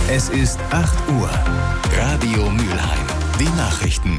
Es ist 8 Uhr. Radio Mülheim. Die Nachrichten.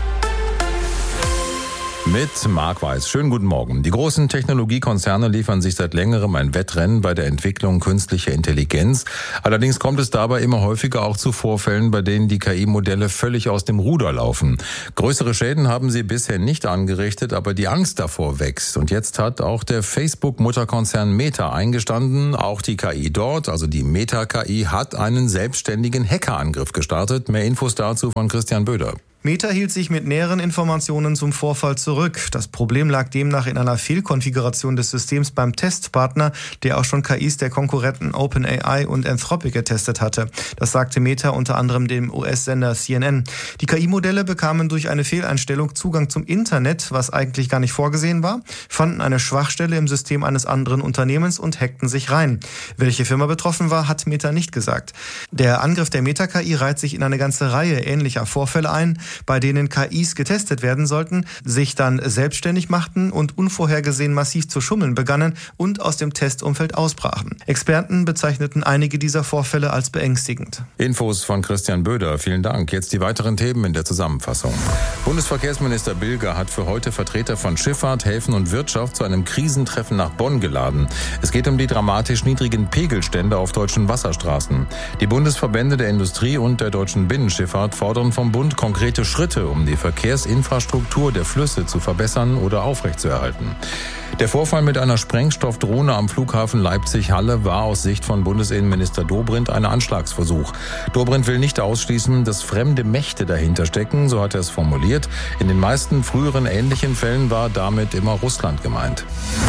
Mit Marc Weiß. Schönen guten Morgen. Die großen Technologiekonzerne liefern sich seit längerem ein Wettrennen bei der Entwicklung künstlicher Intelligenz. Allerdings kommt es dabei immer häufiger auch zu Vorfällen, bei denen die KI-Modelle völlig aus dem Ruder laufen. Größere Schäden haben sie bisher nicht angerichtet, aber die Angst davor wächst. Und jetzt hat auch der Facebook-Mutterkonzern Meta eingestanden, auch die KI dort, also die Meta-KI, hat einen selbstständigen Hackerangriff gestartet. Mehr Infos dazu von Christian Böder. Meta hielt sich mit näheren Informationen zum Vorfall zurück. Das Problem lag demnach in einer Fehlkonfiguration des Systems beim Testpartner, der auch schon KIs der Konkurrenten OpenAI und Anthropic getestet hatte. Das sagte Meta unter anderem dem US-Sender CNN. Die KI-Modelle bekamen durch eine Fehleinstellung Zugang zum Internet, was eigentlich gar nicht vorgesehen war, fanden eine Schwachstelle im System eines anderen Unternehmens und hackten sich rein. Welche Firma betroffen war, hat Meta nicht gesagt. Der Angriff der Meta-KI reiht sich in eine ganze Reihe ähnlicher Vorfälle ein, bei denen KIs getestet werden sollten, sich dann selbstständig machten und unvorhergesehen massiv zu schummeln begannen und aus dem Testumfeld ausbrachen. Experten bezeichneten einige dieser Vorfälle als beängstigend. Infos von Christian Böder. Vielen Dank. Jetzt die weiteren Themen in der Zusammenfassung. Bundesverkehrsminister Bilger hat für heute Vertreter von Schifffahrt, Häfen und Wirtschaft zu einem Krisentreffen nach Bonn geladen. Es geht um die dramatisch niedrigen Pegelstände auf deutschen Wasserstraßen. Die Bundesverbände der Industrie und der deutschen Binnenschifffahrt fordern vom Bund konkrete Schritte, um die Verkehrsinfrastruktur der Flüsse zu verbessern oder aufrechtzuerhalten. Der Vorfall mit einer Sprengstoffdrohne am Flughafen Leipzig-Halle war aus Sicht von Bundesinnenminister Dobrindt ein Anschlagsversuch. Dobrindt will nicht ausschließen, dass fremde Mächte dahinter stecken, so hat er es formuliert. In den meisten früheren ähnlichen Fällen war damit immer Russland gemeint.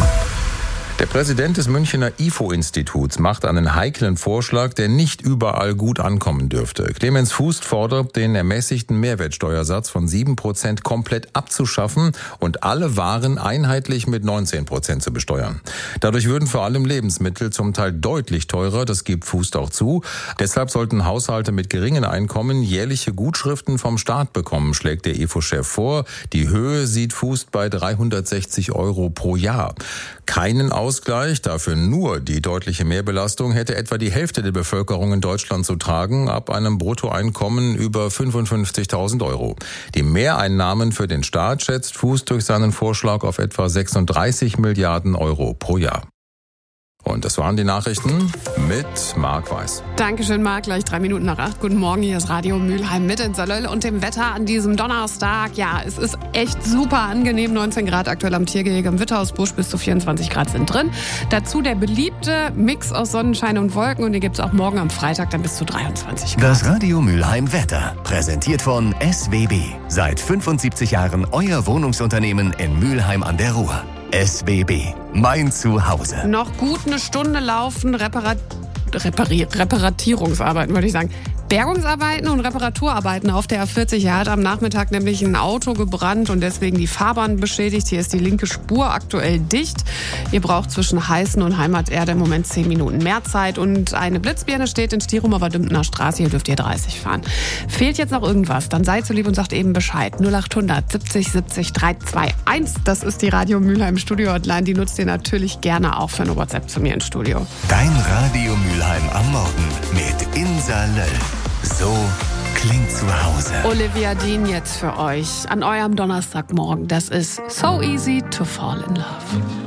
Der Präsident des Münchner IFO-Instituts macht einen heiklen Vorschlag, der nicht überall gut ankommen dürfte. Clemens Fuß fordert, den ermäßigten Mehrwertsteuersatz von 7% komplett abzuschaffen und alle Waren einheitlich mit 19% zu besteuern. Dadurch würden vor allem Lebensmittel zum Teil deutlich teurer, das gibt Fuß auch zu. Deshalb sollten Haushalte mit geringen Einkommen jährliche Gutschriften vom Staat bekommen, schlägt der IFO-Chef vor. Die Höhe sieht Fuß bei 360 € pro Jahr. Keinen Ausgleich, dafür nur die deutliche Mehrbelastung, hätte etwa die Hälfte der Bevölkerung in Deutschland zu tragen, ab einem Bruttoeinkommen über 55.000 €. Die Mehreinnahmen für den Staat schätzt Fuß durch seinen Vorschlag auf etwa 36 Milliarden € pro Jahr. Und das waren die Nachrichten mit Marc Weiß. Dankeschön, Marc. Gleich 3 Minuten nach 8. Guten Morgen, hier ist Radio Mülheim mit in Salöll und dem Wetter an diesem Donnerstag. Ja, es ist echt super angenehm. 19 Grad aktuell am Tiergehege im Witterhausbusch, bis zu 24 Grad sind drin. Dazu der beliebte Mix aus Sonnenschein und Wolken und den gibt es auch morgen am Freitag dann bis zu 23 Grad. Das Radio Mülheim Wetter, präsentiert von SWB. Seit 75 Jahren euer Wohnungsunternehmen in Mülheim an der Ruhr. SWB, mein Zuhause. Noch gut eine Stunde laufen, Reparatierungsarbeiten, würde ich sagen. Bergungsarbeiten und Reparaturarbeiten auf der A40. Hier hat am Nachmittag nämlich ein Auto gebrannt und deswegen die Fahrbahn beschädigt. Hier ist die linke Spur aktuell dicht. Ihr braucht zwischen Heißen und Heimaterde im Moment 10 Minuten mehr Zeit. Und eine Blitzbirne steht in Stierumer Dümpener Straße. Hier dürft ihr 30 fahren. Fehlt jetzt noch irgendwas, dann seid so lieb und sagt eben Bescheid. 0800 70 70 321. Das ist die Radio Mülheim Studio Hotline. Die nutzt ihr natürlich gerne auch für eine WhatsApp zu mir ins Studio. Dein Radio Mülheim am Morgen mit Insa Löll. So klingt zu Hause. Olivia Dean jetzt für euch an eurem Donnerstagmorgen. Das ist So Easy to Fall in Love.